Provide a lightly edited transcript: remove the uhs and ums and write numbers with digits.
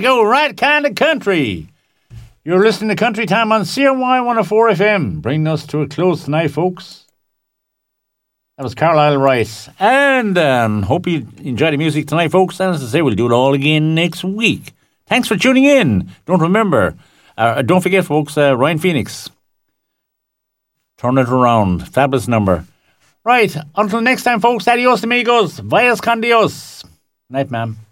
you go, right kind of country. You're listening to Country Time on CMY 104 FM, bringing us to a close tonight, folks. That was Carlisle Rice. And hope you enjoy the music tonight, folks. And as I say, we'll do it all again next week. Thanks for tuning in. Don't forget, folks, Ryan Phoenix. Turn it around. Fabulous number. Right, until next time, folks. Adios, amigos. Vias con Dios. Night, ma'am.